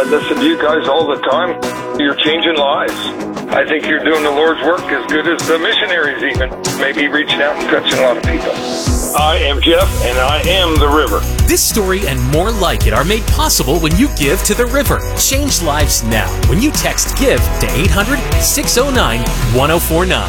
listen to you guys all the time. You're changing lives. I think you're doing the Lord's work as good as the missionaries even. Maybe reaching out and touching a lot of people. I am Jeff, and I am the river. This story and more like it are made possible when you give to the river. Change lives now when you text GIVE to 800-609-1049.